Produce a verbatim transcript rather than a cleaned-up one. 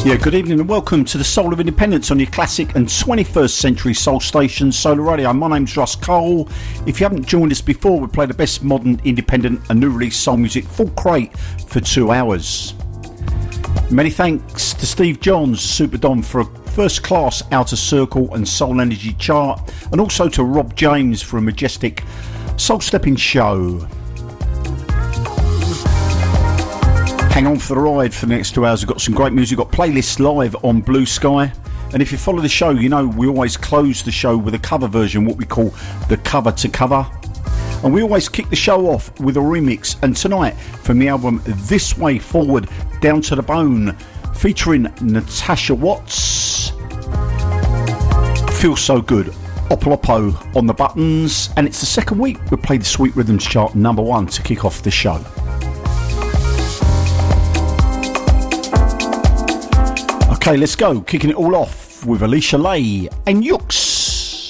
Yeah, good evening and welcome to the Soul of Independence on your classic and twenty-first century soul station, Solar Radio. My name's Russ Cole. If you haven't joined us before, we play the best modern, independent and new release soul music full crate for two hours. Many thanks to Steve Johns, Super Don, for a first-class Outer Circle and Soul Energy chart, and also to Rob James for a majestic soul-stepping show. Hang on for the ride for the next two hours. We've got some great music. We've got playlists live on Blue Sky. And if you follow the show, you know we always close the show with a cover version, what we call the cover to cover. And we always kick the show off with a remix. And tonight, from the album This Way Forward, Down to the Bone, featuring Natasha Watts. Feels so good. Opolopo on the buttons. And it's the second week we played the Sweet Rhythms chart number one to kick off the show. Okay, let's go. Kicking it all off with Alicia Leigh and Yooks.